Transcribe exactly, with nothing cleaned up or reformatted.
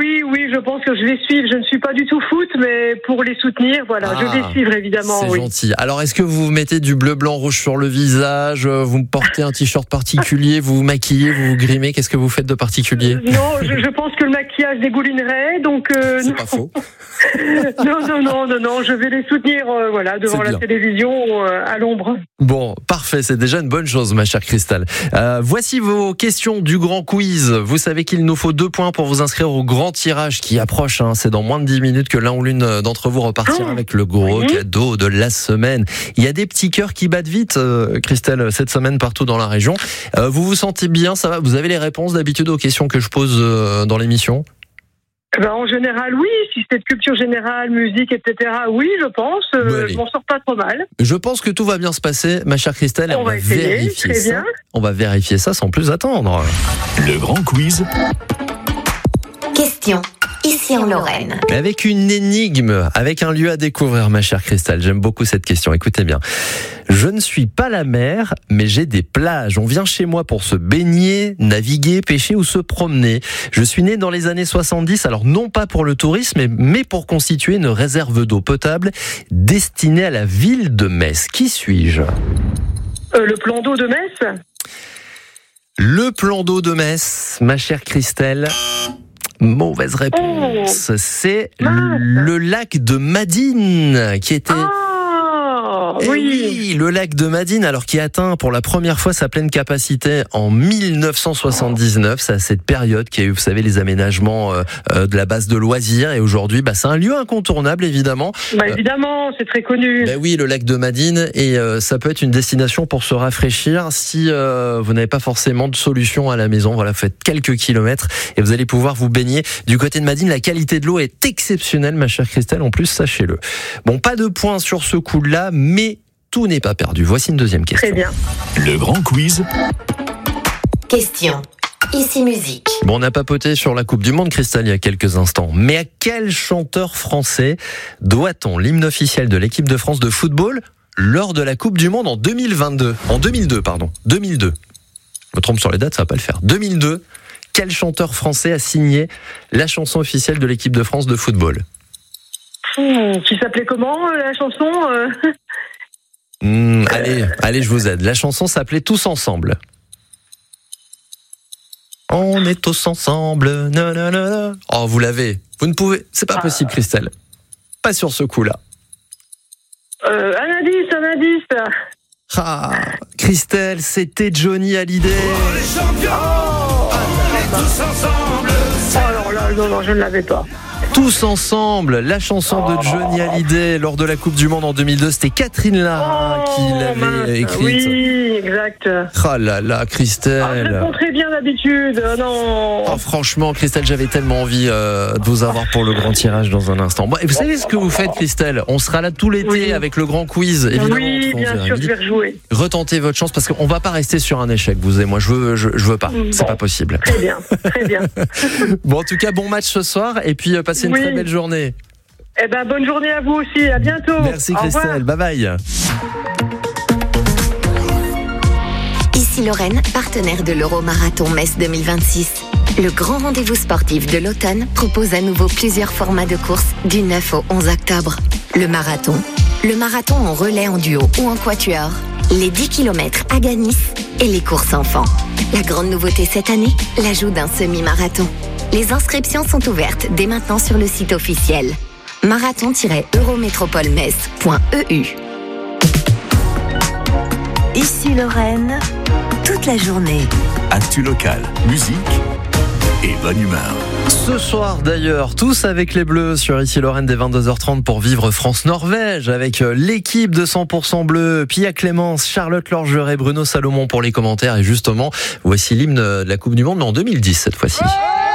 Oui, oui, je pense que je vais suivre. Je ne suis pas du tout foot, mais pour les soutenir, voilà, ah, je vais suivre évidemment. C'est oui. gentil. Alors, est-ce que vous vous mettez du bleu, blanc, rouge sur le visage? Vous portez un t-shirt particulier? Vous vous maquillez? Vous vous grimez? Qu'est-ce que vous faites de particulier? Non, je, je pense que le maquillage dégoulinerait, donc. Euh, C'est non. pas faux. non, non, non, non, non, je vais les soutenir, euh, voilà, devant la télévision, euh, à l'ombre. Bon, parfait, c'est déjà une bonne chose, ma chère Christelle. Euh, voici vos questions du grand quiz. Vous savez qu'il nous faut deux points pour vous inscrire au grand tirage qui approche. Hein. C'est dans moins de dix minutes que l'un ou l'une d'entre vous repartira oh. avec le gros oui. cadeau de la semaine. Il y a des petits cœurs qui battent vite, euh, Christelle, cette semaine partout dans la région. Euh, vous vous sentez bien, ça va? Vous avez les réponses d'habitude aux questions que je pose euh, dans l'émission? Ben, en général, oui. Si c'est de culture générale, musique, et cetera, oui, je pense. Euh, bon, je m'en sors pas trop mal. Je pense que tout va bien se passer, ma chère Christelle. On, on va, va essayer, vérifier très ça. Bien. On va vérifier ça sans plus attendre. Le grand quiz. Question. Ici en Lorraine. Avec une énigme, avec un lieu à découvrir, ma chère Christelle. J'aime beaucoup cette question. Écoutez bien. Je ne suis pas la mer, mais j'ai des plages. On vient chez moi pour se baigner, naviguer, pêcher ou se promener. Je suis né dans les années soixante-dix, alors non pas pour le tourisme, mais pour constituer une réserve d'eau potable destinée à la ville de Metz. Qui suis-je ? euh, Le plan d'eau de Metz ? Le plan d'eau de Metz, ma chère Christelle. Mauvaise réponse. Oh, c'est mince. Le lac de Madine qui était... Oh, oui. oui, le lac de Madine, alors qui atteint pour la première fois sa pleine capacité en mille neuf cent soixante-dix-neuf. C'est à cette période qu'il y a eu, vous savez, les aménagements euh, de la base de loisirs. Et aujourd'hui, bah, c'est un lieu incontournable, évidemment. Bah, évidemment, c'est très connu. Bah oui, le lac de Madine. Et euh, ça peut être une destination pour se rafraîchir si euh, vous n'avez pas forcément de solution à la maison. Voilà, faites quelques kilomètres et vous allez pouvoir vous baigner. Du côté de Madine, la qualité de l'eau est exceptionnelle, ma chère Christelle. En plus, sachez-le. Bon, pas de points sur ce coup-là, mais tout n'est pas perdu. Voici une deuxième question. Très bien. Le grand quiz. Question. Ici musique. Bon, on a papoté sur la Coupe du Monde, Christelle, il y a quelques instants. Mais à quel chanteur français doit-on l'hymne officiel de l'équipe de France de football lors de la Coupe du Monde en deux mille vingt-deux? En deux mille deux, pardon. deux mille deux. Je me trompe sur les dates, ça va pas le faire. deux mille deux. Quel chanteur français a signé la chanson officielle de l'équipe de France de football? Mmh, qui s'appelait comment, la chanson euh... Mmh, allez, allez, je vous aide. La chanson s'appelait Tous ensemble. On est tous ensemble. Nanana. Oh, vous l'avez. Vous ne pouvez. C'est pas ah. possible, Christelle. Pas sur ce coup-là. Euh, un indice, un indice. Ah, Christelle, c'était Johnny Hallyday. Oh, les champions. Oh, on est tous ensemble. Oh, alors là, non, non, je ne l'avais pas. Tous ensemble, la chanson de Johnny Hallyday lors de la Coupe du Monde en deux mille deux, c'était Catherine Lara oh, qui l'avait écrite. Oui, exact. Ah là là, Christelle. Ah, je réponds très bien d'habitude, non. Oh, franchement, Christelle, j'avais tellement envie euh, de vous avoir pour le grand tirage dans un instant. Bon, et vous savez ce que vous faites, Christelle? On sera là tout l'été oui. avec le grand quiz, évidemment. Oui, bien sûr, je vais rejouer. Retentez votre chance parce qu'on va pas rester sur un échec, vous et moi. Je veux, je, je veux pas. Bon, c'est pas possible. Très bien, très bien. Bon, en tout cas, bon match ce soir et puis euh, passez une oui. très belle journée. Eh ben, bonne journée à vous aussi. À bientôt. Merci, Christelle. Bye bye. Ici Lorraine, partenaire de l'Euro-Marathon Metz deux mille vingt-six. Le grand rendez-vous sportif de l'automne propose à nouveau plusieurs formats de course du neuf au onze octobre. Le marathon, le marathon en relais en duo ou en quatuor, les dix kilomètres à Ganis et les courses enfants. La grande nouveauté cette année, l'ajout d'un semi-marathon. Les inscriptions sont ouvertes dès maintenant sur le site officiel marathon tiret eurométropole metz point e u. Ici Lorraine, toute la journée. Actu locale, musique et bonne humeur. Ce soir d'ailleurs, tous avec les Bleus sur Ici Lorraine dès vingt-deux heures trente pour vivre France-Norvège avec l'équipe de cent pour cent Bleu, Pia Clémence, Charlotte Lorgeret, Bruno Salomon pour les commentaires et justement, voici l'hymne de la Coupe du Monde mais en deux mille dix cette fois-ci.